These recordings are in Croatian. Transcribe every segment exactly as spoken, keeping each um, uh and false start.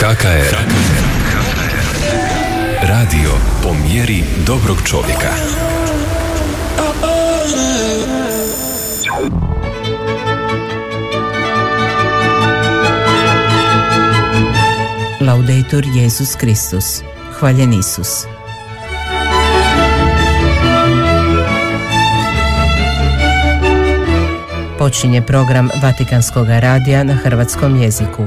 H K R. Radio po mjeri dobrog čovjeka. Laudetur Jesus Kristus. Hvaljen Isus. Počinje program Vatikanskog radija na hrvatskom jeziku.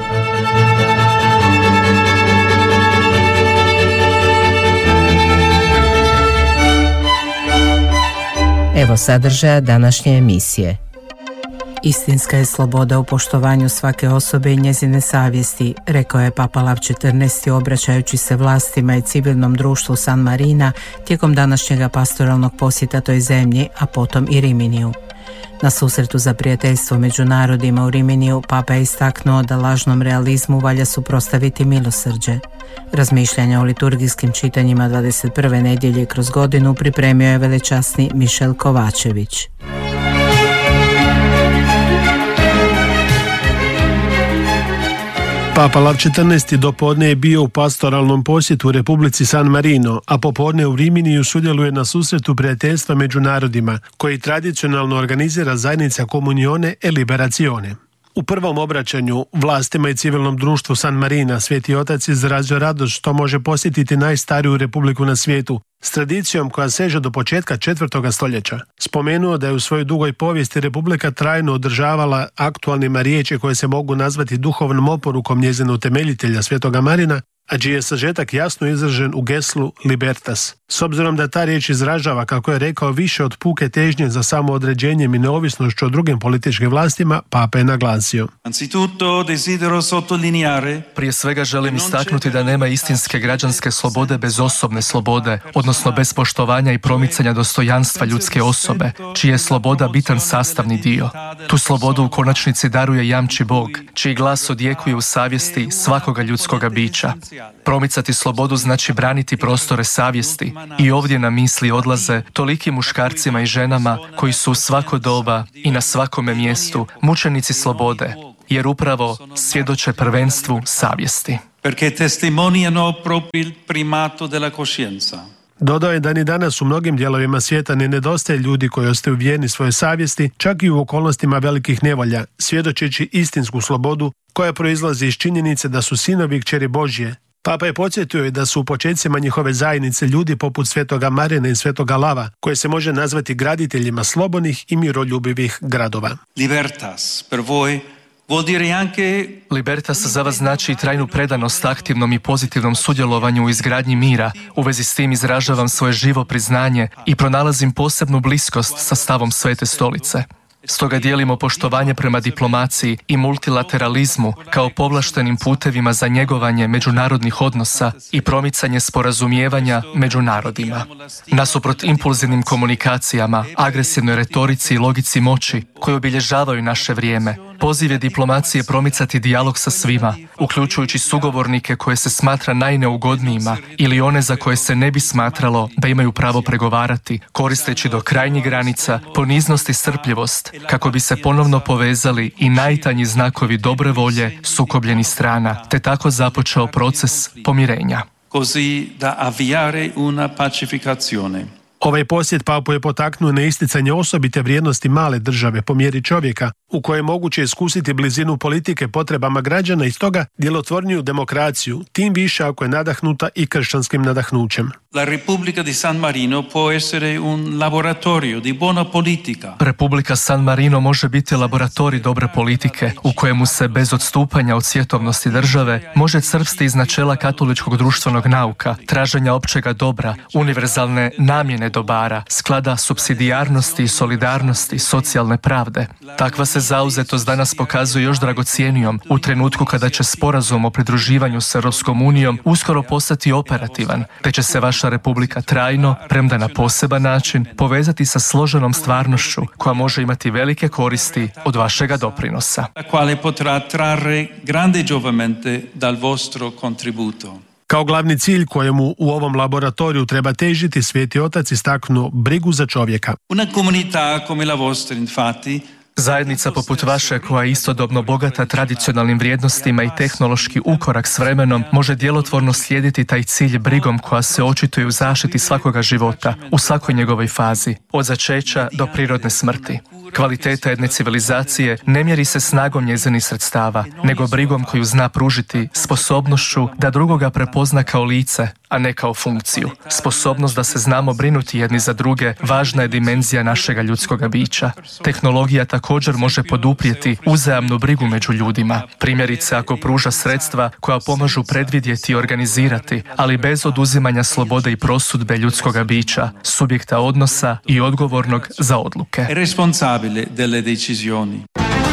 Evo sadržaja današnje emisije. Istinska je sloboda u poštovanju svake osobe i njezine savjesti, rekao je Papa Lav četrnaesti obraćajući se vlastima i civilnom društvu San Marina tijekom današnjega pastoralnog posjeta toj zemlji, a potom i Riminiju. Na susretu za prijateljstvo među narodima u Riminiju Papa je istaknuo da lažnom realizmu valja suprotstaviti milosrđe. Razmišljanja o liturgijskim čitanjima dvadeset prve nedjelje kroz godinu pripremio je velečasni Mišel Kovačević. Papa Lav četrnaesti dopodne je bio u pastoralnom posjetu u Republici San Marino, a popodne u Riminiju sudjeluje na susretu prijateljstva među narodima, koji tradicionalno organizira zajednica Comunione e Liberazione. U prvom obraćanju vlastima i civilnom društvu San Marina Sveti Otac izrazio radost što može posjetiti najstariju republiku na svijetu, s tradicijom koja seže do početka četvrtoga stoljeća. Spomenuo da je u svojoj dugoj povijesti republika trajno održavala aktualnima riječi koje se mogu nazvati duhovnom oporukom njezina utemeljitelja Svetoga Marina, a čiji je sažetak jasno izražen u geslu Libertas. S obzirom da ta riječ izražava, kako je rekao, više od puke težnje za samoodređenjem i neovisnošću o drugim političkim vlastima, Papa je naglasio. Prije svega želim istaknuti da nema istinske građanske slobode bez osobne slobode, odnosno bez poštovanja i promicanja dostojanstva ljudske osobe, čiji je sloboda bitan sastavni dio. Tu slobodu u konačnici daruje jamči Bog, čiji glas odjekuje u savjesti svakoga ljudskoga bića. Promicati slobodu znači braniti prostore savjesti i ovdje na misli odlaze toliki muškarcima i ženama koji su u svako doba i na svakome mjestu mučenici slobode, jer upravo svjedoče prvenstvu savjesti. Dodao je da ni danas u mnogim dijelovima svijeta ne nedostaje ljudi koji ostaju vjerni svoje savjesti, čak i u okolnostima velikih nevolja, svjedočeći istinsku slobodu koja proizlazi iz činjenice da su sinovi i kćeri Božje. Papa je podsjetio i da su u počecima njihove zajednice ljudi poput Svetoga Marina i Svetoga Lava, koje se može nazvati graditeljima slobodnih i miroljubivih gradova. Libertas per voi vuol dire anche Libertas za vas znači trajnu predanost aktivnom i pozitivnom sudjelovanju u izgradnji mira. U vezi s tim izražavam svoje živo priznanje i pronalazim posebnu bliskost sa stavom Svete Stolice. Stoga dijelimo poštovanje prema diplomaciji i multilateralizmu kao povlaštenim putevima za njegovanje međunarodnih odnosa i promicanje sporazumijevanja među narodima. Nasuprot impulzivnim komunikacijama, agresivnoj retorici i logici moći koje obilježavaju naše vrijeme, poziv je diplomacije promicati dijalog sa svima, uključujući sugovornike koje se smatra najneugodnijima ili one za koje se ne bi smatralo da imaju pravo pregovarati, koristeći do krajnjih granica poniznost i strpljivost, kako bi se ponovno povezali i najtanji znakovi dobre volje sukobljenih strana, te tako započeo proces pomirenja. Così da avviare una pacificazione. Ovaj posjet Papu je potaknuo na isticanje osobite vrijednosti male države po mjeri čovjeka, u kojoj je moguće iskusiti blizinu politike potrebama građana i stoga djelotvorniju demokraciju, tim više ako je nadahnuta i kršćanskim nadahnućem. La Repubblica di San Marino può essere un laboratorio di buona politica. Republika San Marino može biti laboratorij dobre politike u kojemu se bez odstupanja od svjetovnosti države može crpsti iz načela katoličkog društvenog nauka, traženja općega dobra, univerzalne namjene dobara, sklada supsidijarnosti i solidarnosti, socijalne pravde. Takva se zauzetost danas pokazuje još dragocjenijom u trenutku kada će sporazum o pridruživanju s Europskom unijom uskoro postati operativan, te će se vaša republika trajno, premda na poseban način, povezati sa složenom stvarnošću koja može imati velike koristi od vašega doprinosa. La quale potrà trarre grande giovamento dal vostro contributo. Kao glavni cilj kojemu u ovom laboratoriju treba težiti, Sveti Otac istaknuo brigu za čovjeka. Una comunità come la vostra, infatti, Zajednica poput vaše, koja je istodobno bogata tradicionalnim vrijednostima i tehnološki ukorak s vremenom, može djelotvorno slijediti taj cilj brigom koja se očituje u zaštiti svakoga života, u svakoj njegovoj fazi, od začeća do prirodne smrti. Kvaliteta jedne civilizacije ne mjeri se snagom njezinih sredstava, nego brigom koju zna pružiti, sposobnošću da drugoga prepozna kao lice, a ne kao funkciju. Sposobnost da se znamo brinuti jedni za druge važna je dimenzija našega ljudskoga bića. Tehnologija također može poduprijeti uzajamnu brigu među ljudima, primjerice ako pruža sredstva koja pomažu predvidjeti i organizirati, ali bez oduzimanja slobode i prosudbe ljudskoga bića, subjekta odnosa i odgovornog za odluke. Delle decisioni.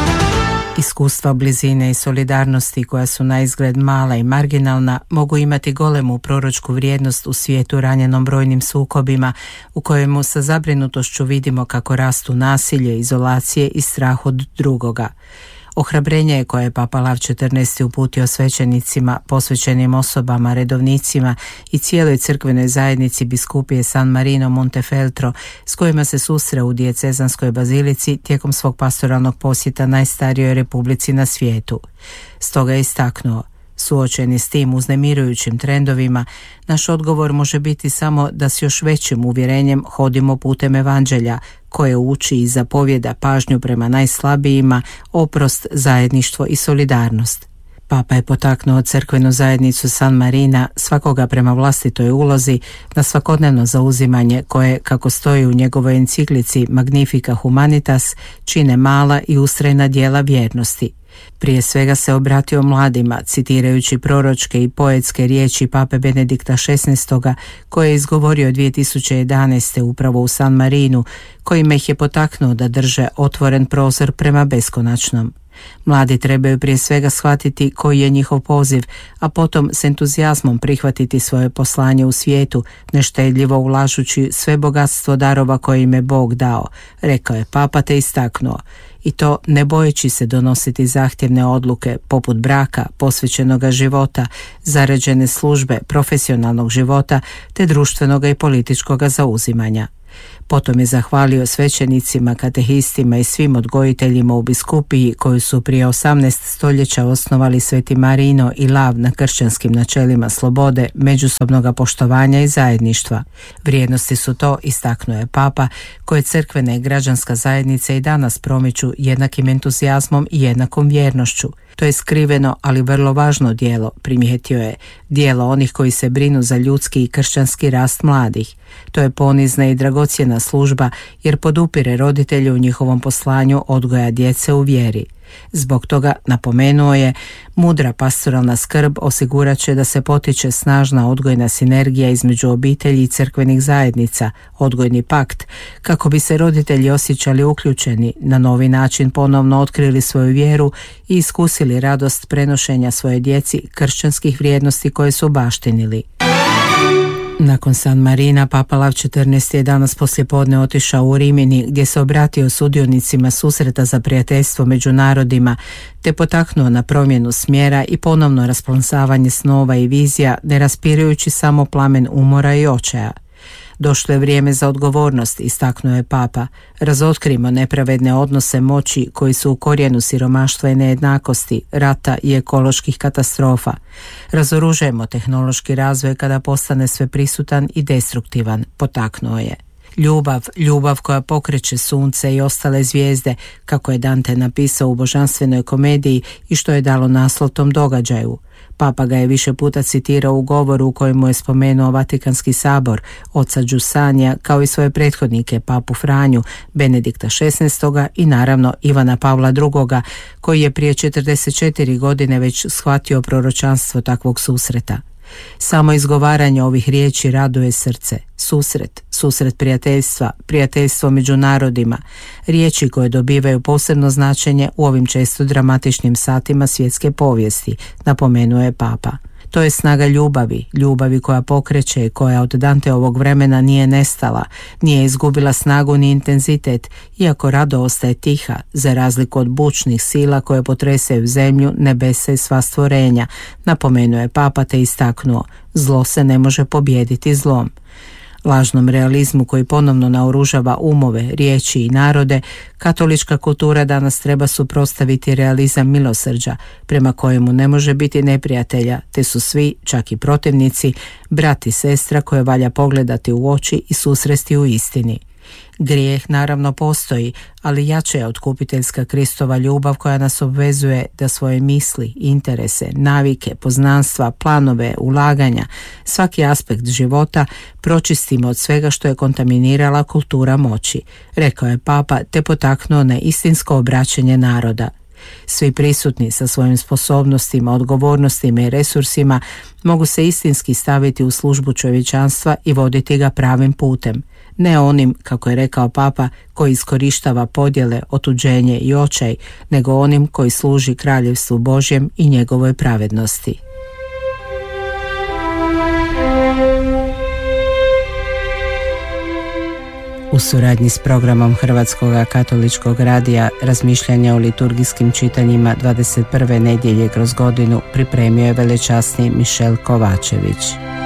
Iskustva blizine i solidarnosti, koja su na izgled mala i marginalna, mogu imati golemu proročku vrijednost u svijetu ranjenom brojnim sukobima, u kojemu sa zabrinutošću vidimo kako rastu nasilje, izolacije i strah od drugoga. Ohrabrenje je koje je Papa Lav četrnaesti uputio svećenicima, posvećenim osobama, redovnicima i cijeloj crkvenoj zajednici biskupije San Marino Montefeltro, s kojima se susreo u dijecezanskoj bazilici tijekom svog pastoralnog posjeta najstarijoj republici na svijetu. Stoga je istaknuo: suočeni s tim uznemirujućim trendovima, naš odgovor može biti samo da s još većim uvjerenjem hodimo putem evanđelja, koje uči i zapovjeda pažnju prema najslabijima, oprost, zajedništvo i solidarnost. Papa je potaknuo crkvenu zajednicu San Marina, svakoga prema vlastitoj ulozi, na svakodnevno zauzimanje koje, kako stoji u njegovoj enciklici Magnifica Humanitas, čine mala i ustrajna djela vjernosti. Prije svega se obratio mladima, citirajući proročke i poetske riječi Pape Benedikta šesnaestog. koje je izgovorio dvije tisuće jedanaeste. upravo u San Marinu, kojima ih je potaknuo da drže otvoren prozor prema beskonačnom. Mladi trebaju prije svega shvatiti koji je njihov poziv, a potom s entuzijazmom prihvatiti svoje poslanje u svijetu, neštedljivo ulažući sve bogatstvo darova koje im je Bog dao, rekao je Papa te istaknuo. I to ne bojeći se donositi zahtjevne odluke poput braka, posvećenoga života, zaređene službe, profesionalnog života te društvenoga i političkoga zauzimanja. Potom je zahvalio svećenicima, katehistima i svim odgojiteljima u biskupiji koji su prije osamnaest stoljeća osnovali Sveti Marino i Lav na kršćanskim načelima slobode, međusobnog poštovanja i zajedništva. Vrijednosti su to, istaknuo je Papa, koje crkvena i građanska zajednica i danas promiču jednakim entuzijazmom i jednakom vjernošću. To je skriveno, ali vrlo važno djelo, primijetio je, djelo onih koji se brinu za ljudski i kršćanski rast mladih. To je ponizna i dragocjena služba jer podupire roditelje u njihovom poslanju odgoja djece u vjeri. Zbog toga, napomenuo je, mudra pastoralna skrb osigurat će da se potiče snažna odgojna sinergija između obitelji i crkvenih zajednica, odgojni pakt, kako bi se roditelji osjećali uključeni, na novi način ponovno otkrili svoju vjeru i iskusili radost prenošenja svoje djeci kršćanskih vrijednosti koje su baštinili. Nakon San Marina, Papa Lav četrnaesti. je danas poslijepodne otišao u Rimini, gdje se obratio sudionicima susreta za prijateljstvo među narodima, te potaknuo na promjenu smjera i ponovno rasplonsavanje snova i vizija, ne raspirujući samo plamen umora i očaja. Došlo je vrijeme za odgovornost, istaknuo je Papa. Razotkrimo nepravedne odnose moći koji su u korijenu siromaštva i nejednakosti, rata i ekoloških katastrofa. Razoružajmo tehnološki razvoj kada postane sveprisutan i destruktivan, potaknuo je. Ljubav, ljubav koja pokreće sunce i ostale zvijezde, kako je Dante napisao u božanstvenoj komediji i što je dalo naslov tom događaju. Papa ga je više puta citirao u govoru u kojemu je spomenuo Vatikanski sabor, oca Giussania, kao i svoje prethodnike, papu Franju, Benedikta šesnaestog. i naravno Ivana Pavla drugoga, koji je prije četrdeset četiri godine već shvatio proročanstvo takvog susreta. Samo izgovaranje ovih riječi raduje srce. Susret, susret prijateljstva, prijateljstvo među narodima, riječi koje dobivaju posebno značenje u ovim često dramatičnim satima svjetske povijesti, napomenuo je Papa. To je snaga ljubavi, ljubavi koja pokreće i koja od Danteovog vremena nije nestala, nije izgubila snagu ni intenzitet, iako rado ostaje tiha, za razliku od bučnih sila koje potresaju zemlju, nebesa i sva stvorenja, napomenuo je Papa te istaknuo, zlo se ne može pobijediti zlom. Lažnom realizmu koji ponovno naoružava umove, riječi i narode, katolička kultura danas treba suprotstaviti realizam milosrđa, prema kojemu ne može biti neprijatelja, te su svi, čak i protivnici, brat i sestra koje valja pogledati u oči i susresti u istini. Grijeh naravno postoji, ali jače je otkupiteljska Kristova ljubav koja nas obvezuje da svoje misli, interese, navike, poznanstva, planove, ulaganja, svaki aspekt života pročistimo od svega što je kontaminirala kultura moći, rekao je Papa te potaknuo na istinsko obraćanje naroda. Svi prisutni sa svojim sposobnostima, odgovornostima i resursima mogu se istinski staviti u službu čovječanstva i voditi ga pravim putem. Ne onim, kako je rekao Papa, koji iskorištava podjele, otuđenje i očaj, nego onim koji služi kraljevstvu Božjem i njegovoj pravednosti. U suradnji s programom Hrvatskog katoličkog radija razmišljanja o liturgijskim čitanjima dvadeset prve nedjelje kroz godinu pripremio je velečasni Mišel Kovačević.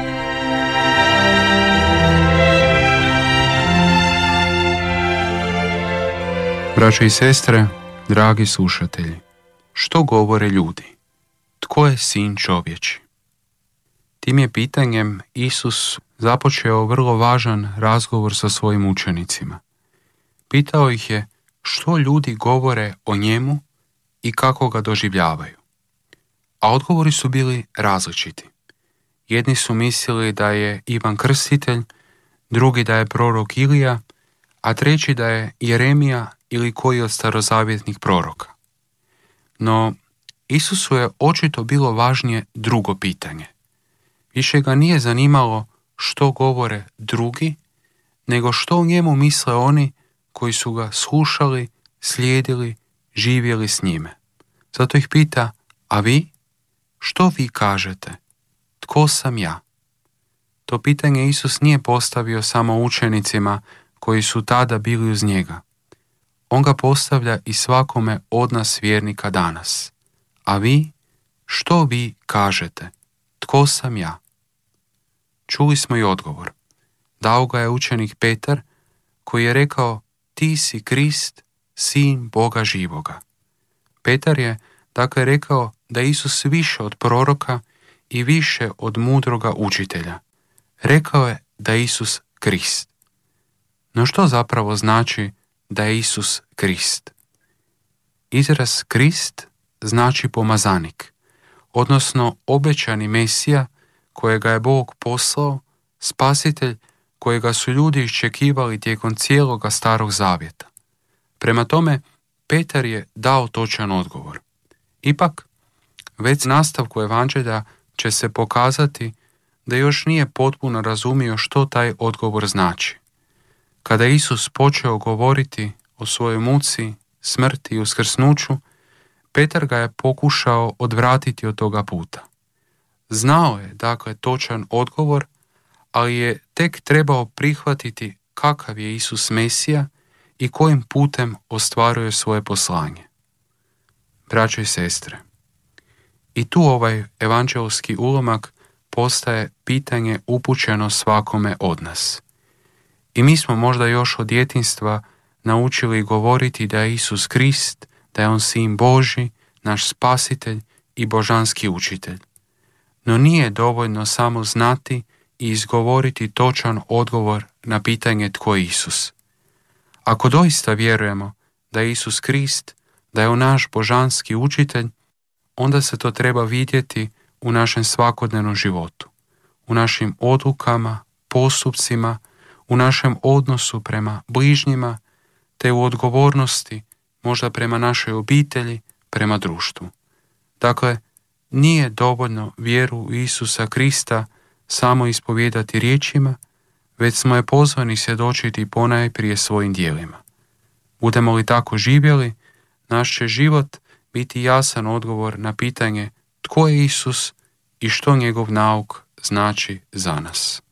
Braćo i sestre, dragi slušatelji, što govore ljudi? Tko je sin čovječi? Tim je pitanjem Isus započeo vrlo važan razgovor sa svojim učenicima. Pitao ih je što ljudi govore o njemu i kako ga doživljavaju. A odgovori su bili različiti. Jedni su mislili da je Ivan Krstitelj, drugi da je prorok Ilija, a treći da je Jeremija ili koji od starozavjetnih proroka. No, Isusu je očito bilo važnije drugo pitanje. Više ga nije zanimalo što govore drugi, nego što o njemu misle oni koji su ga slušali, slijedili, živjeli s njime. Zato ih pita, a vi? Što vi kažete? Tko sam ja? To pitanje Isus nije postavio samo učenicima koji su tada bili uz njega. On ga postavlja i svakome od nas vjernika danas. A vi? Što vi kažete? Tko sam ja? Čuli smo i odgovor. Dao ga je učenik Petar, koji je rekao, ti si Krist, sin Boga živoga. Petar je dakle rekao da je Isus više od proroka i više od mudroga učitelja. Rekao je da je Isus Krist. No što zapravo znači da je Isus Krist? Izraz Krist znači pomazanik, odnosno obećani Mesija kojega je Bog poslao, spasitelj kojega su ljudi iščekivali tijekom cijeloga Starog Zavjeta. Prema tome, Petar je dao točan odgovor. Ipak, već nastavku evanđelja će se pokazati da još nije potpuno razumio što taj odgovor znači. Kada je Isus počeo govoriti o svojoj muci, smrti i uskrsnuću, Petar ga je pokušao odvratiti od toga puta. Znao je, dakle, točan odgovor, ali je tek trebao prihvatiti kakav je Isus Mesija i kojim putem ostvaruje svoje poslanje. Braćo i sestre, i tu ovaj evanđelski ulomak postaje pitanje upućeno svakome od nas. I mi smo možda još od djetinjstva naučili govoriti da je Isus Krist, da je on sin Božji, naš spasitelj i božanski učitelj. No nije dovoljno samo znati i izgovoriti točan odgovor na pitanje tko je Isus. Ako doista vjerujemo da je Isus Krist, da je on naš božanski učitelj, onda se to treba vidjeti u našem svakodnevnom životu, u našim odlukama, postupcima, u našem odnosu prema bližnjima, te u odgovornosti možda prema našoj obitelji, prema društvu. Dakle, nije dovoljno vjeru u Isusa Krista samo ispovijedati riječima, već smo je pozvani svjedočiti ponajprije svojim djelima. Budemo li tako živjeli, naš će život biti jasan odgovor na pitanje tko je Isus i što njegov nauk znači za nas.